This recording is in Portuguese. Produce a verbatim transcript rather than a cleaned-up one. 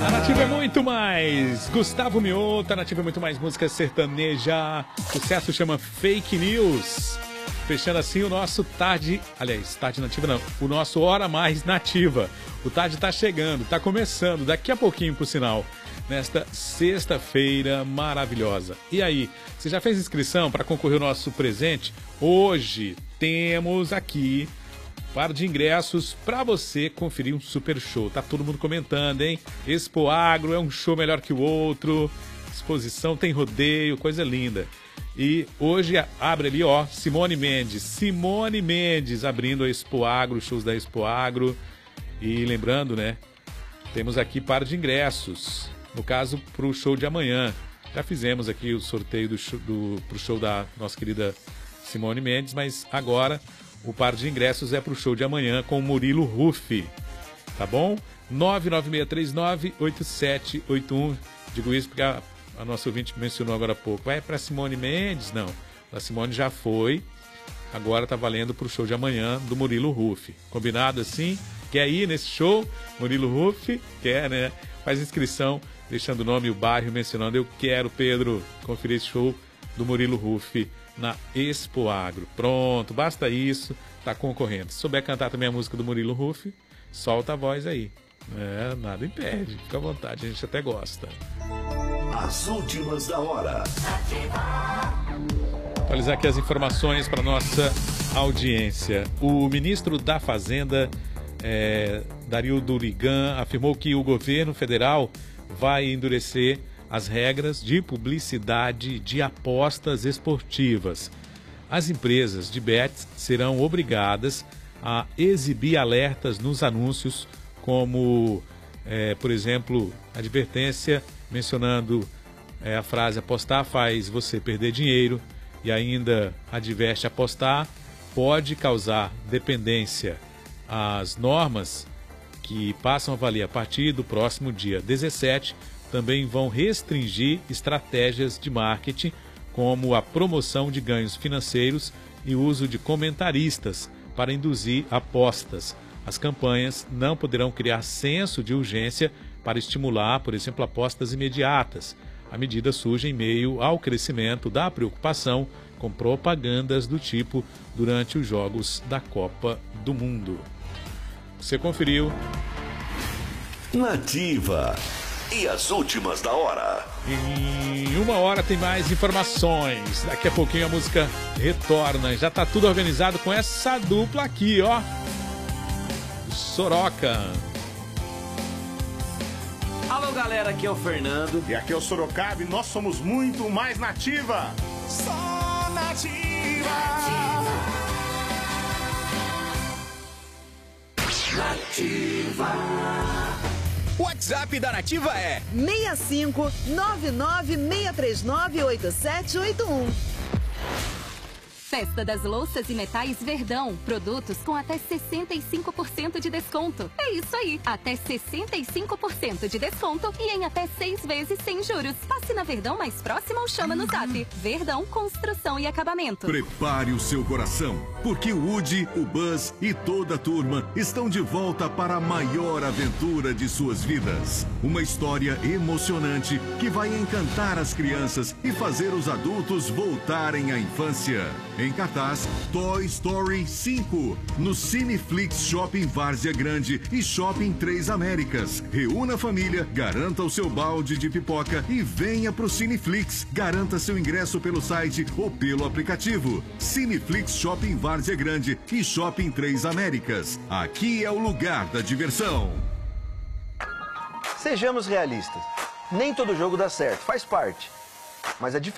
A Nativa é muito mais. Gustavo Mioto, a Nativa é muito mais música sertaneja. O sucesso chama Fake News. Fechando assim o nosso Tarde, aliás, Tarde Nativa não, o nosso Hora Mais Nativa. O Tarde tá chegando, tá começando, daqui a pouquinho, por sinal, nesta sexta-feira maravilhosa. E aí, você já fez inscrição para concorrer ao nosso presente? Hoje temos aqui par de ingressos para você conferir um super show. Tá todo mundo comentando, hein? Expo Agro é um show melhor que o outro. Exposição, tem rodeio, coisa linda. E hoje abre ali, ó, Simone Mendes. Simone Mendes abrindo a Expo Agro, shows da Expo Agro. E lembrando, né, temos aqui par de ingressos. No caso, para o show de amanhã. Já fizemos aqui o sorteio do show, do, pro show da nossa querida Simone Mendes, mas agora o par de ingressos é para o show de amanhã com o Murilo Huff. Tá bom? nove nove seis três nove oito sete oito um. Digo isso porque a, a nossa ouvinte mencionou agora há pouco. Vai para Simone Mendes? Não. A Simone já foi. Agora tá valendo para o show de amanhã do Murilo Huff. Combinado assim? Quer ir nesse show? Murilo Huff? Quer, né? Faz inscrição, deixando o nome e o bairro, mencionando eu quero, Pedro, conferir esse show do Murilo Huff na Expo Agro. Pronto, basta isso, tá concorrendo. Se souber cantar também a música do Murilo Huff, solta a voz aí. É, nada impede, fica à vontade, a gente até gosta. As últimas da hora. Atualizar aqui as informações para nossa audiência. O ministro da Fazenda, é, Dario Durigan, afirmou que o governo federal vai endurecer as regras de publicidade de apostas esportivas. As empresas de bets serão obrigadas a exibir alertas nos anúncios, como, é, por exemplo, advertência mencionando é, a frase apostar faz você perder dinheiro, e ainda adverte apostar pode causar dependência. As normas que passam a valer a partir do próximo dia dezessete também vão restringir estratégias de marketing, como a promoção de ganhos financeiros e o uso de comentaristas para induzir apostas. As campanhas não poderão criar senso de urgência para estimular, por exemplo, apostas imediatas. A medida surge em meio ao crescimento da preocupação com propagandas do tipo durante os Jogos da Copa do Mundo. Você conferiu? Nativa. E as últimas da hora. Em uma hora tem mais informações. Daqui a pouquinho a música retorna. Já tá tudo organizado com essa dupla aqui, ó. Soroca. Alô, galera, aqui é o Fernando. E aqui é o Sorocaba e nós somos muito mais Nativa. Só Nativa. Nativa. O WhatsApp da Nativa é seis cinco nove nove seis três nove oito sete oito um. Festa das Louças e Metais Verdão. Produtos com até sessenta e cinco por cento de desconto. É isso aí, até sessenta e cinco por cento de desconto e em até seis vezes sem juros. Passe na Verdão mais próxima ou chama no Zap. Verdão, construção e acabamento. Prepare o seu coração, porque o Woody, o Buzz e toda a turma estão de volta para a maior aventura de suas vidas. Uma história emocionante que vai encantar as crianças e fazer os adultos voltarem à infância. Em cartaz, Toy Story cinco, no Cineflix Shopping Várzea Grande e Shopping Três Américas. Reúna a família, garanta o seu balde de pipoca e venha pro Cineflix. Garanta seu ingresso pelo site ou pelo aplicativo. Cineflix Shopping Várzea Grande e Shopping Três Américas. Aqui é o lugar da diversão. Sejamos realistas. Nem todo jogo dá certo, faz parte. Mas a diferença